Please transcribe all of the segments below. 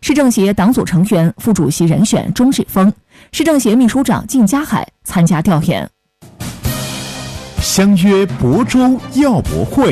市政协党组成员、副主席人选钟志峰，市政协秘书长靳家海参加调研。 相约亳州药博会。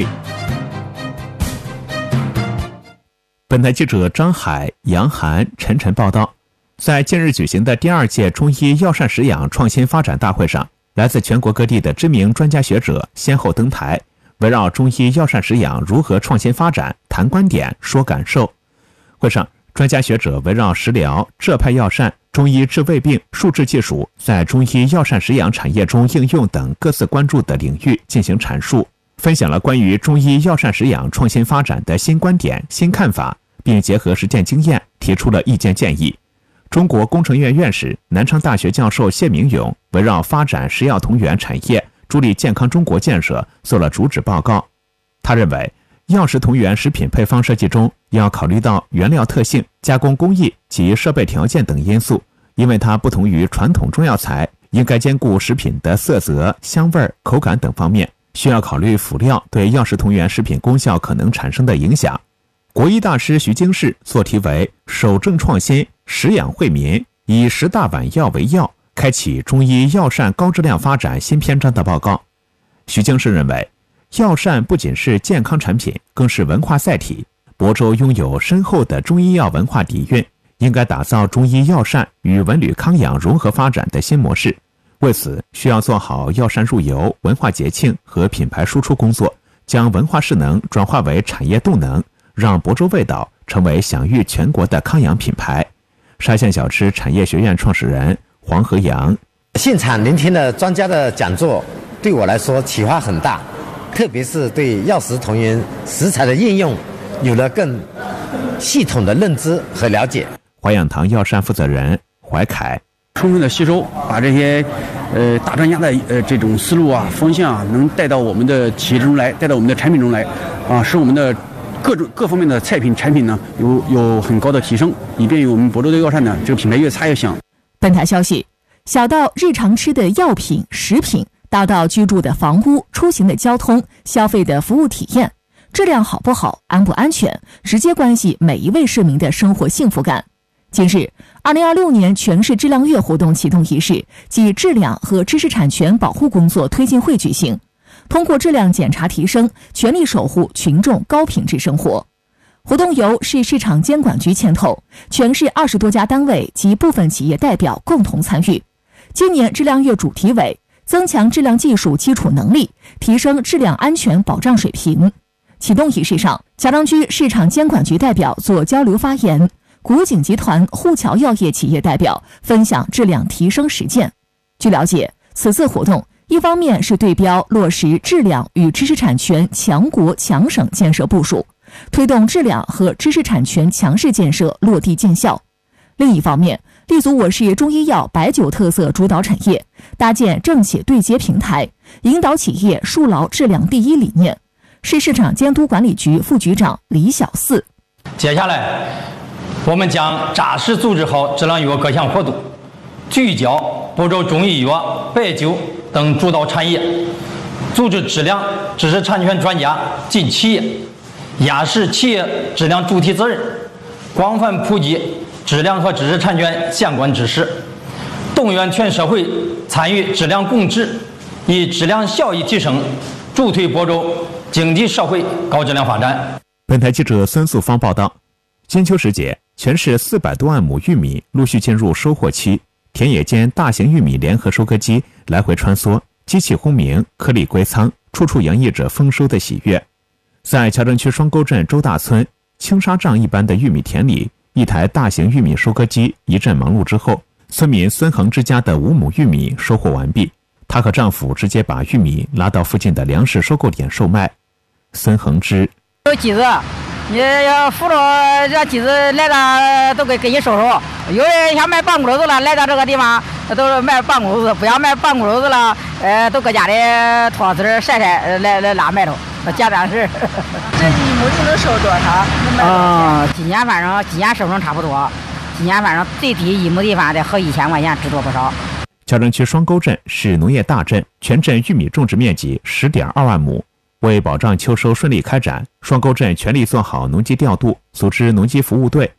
本台记者张海、杨涵、陈晨报道，在近日举行的第2届中医药膳食养创新发展大会上，来自全国各地的知名专家学者先后登台，围绕中医药膳食养如何创新发展谈观点、说感受。会上，专家学者围绕食疗、浙派药膳、中医治胃病、数字技术在中医药膳食养产业中应用等各自关注的领域进行阐述，分享了关于中医药膳食养创新发展的新观点、新看法，并结合实践经验提出了意见建议。中国工程院院士、南昌大学教授谢明勇围绕发展食药同源产业、助力健康中国建设做了主旨报告。他认为，药食同源食品配方设计中要考虑到原料特性、加工工艺及设备条件等因素，因为它不同于传统中药材，应该兼顾食品的色泽、香味、口感等方面，需要考虑辅料对药食同源食品功效可能产生的影响。国医大师徐经世作题为“守正创新，食养惠民，以10大碗药为药，开启中医药膳高质量发展新篇章”的报告。徐经世认为，药膳不仅是健康产品，更是文化载体。亳州拥有深厚的中医药文化底蕴，应该打造中医药膳与文旅康养融合发展的新模式。为此，需要做好药膳入游、文化节庆和品牌输出工作，将文化势能转化为产业动能，让亳州味道成为享誉全国的康养品牌。沙县小吃产业学院创始人黄和阳： 现场聆听了专家的讲座，对我来说启发很大，特别是对药食同源食材的应用有了更系统的认知和了解。 淮养堂药膳负责人怀凯： 充分的吸收，把这些大专家的这种思路啊、方向啊，能带到我们的企业中来，带到我们的产品中来啊，使我们的各方面的菜品产品呢有很高的提升，以便于我们亳州的药膳呢这个品牌越擦越香。 本台消息，小到日常吃的药品、食品，大到居住的房屋、出行的交通、消费的服务体验，质量好不好、安不安全，直接关系每一位市民的生活幸福感。近日，2026年全市质量月活动启动仪式暨质量和知识产权保护工作推进会举行，通过质量检查提升，全力守护群众高品质生活。活动由市市场监管局牵头，全市20多家单位及部分企业代表共同参与。今年质量月主题为增强质量技术基础能力，提升质量安全保障水平。启动仪式上，桥张区市场监管局代表做交流发言，古井集团沪桥药业企业代表分享质量提升实践。据了解，此次活动一方面是对标落实质量与知识产权强国强省建设部署，推动质量和知识产权强势建设落地见效；另一方面，立足我市中医药白酒特色主导产业，搭建政企对接平台，引导企业树牢质量第一理念。市市场监督管理局副局长李小四： 接下来，我们将扎实组织好质量月各项活动，聚焦亳州中医药、白酒等主导产业，组织质量知识产权专家进企业，压实企业质量主体责任，广泛普及质量和知识产权相关知识，动员全社会参与质量共治，以质量效益提升助推亳州经济社会高质量发展。 本台记者孙素芳报道，金秋时节，全市400多万亩玉米陆续进入收获期，田野间大型玉米联合收割机来回穿梭，机器轰鸣，颗粒归仓，处处洋溢着丰收的喜悦。在桥镇区双沟镇周大村青纱帐一般的玉米田里，一台大型玉米收割机一阵忙碌之后，村民孙恒之家的5亩玉米收获完毕，她和丈夫直接把玉米拉到附近的粮食收购点售卖。孙恒之： 有机子，你要扶着这机子来了都给你收收。有人想买半谷子了，来到这个地方都是卖半谷子，不想买半谷子了，都搁家里脱丝晒晒来拉卖头，简单是。 这1亩地能收多少？ 今年反正今年收成差不多，今年反正最低1亩地方得合1000块钱，值多不少。 桥镇区双沟镇是农业大镇，全镇玉米种植面积10.2万亩。为保障秋收顺利开展，双沟镇全力做好农机调度，组织农机服务队，